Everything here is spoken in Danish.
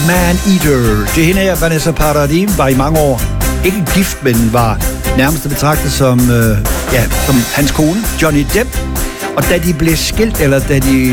Man Eater. Det hende her, Vanessa Paradis, var i mange år ikke gift, men var nærmest betragtet som, som hans kone, Johnny Depp. Og da de blev skilt, eller da de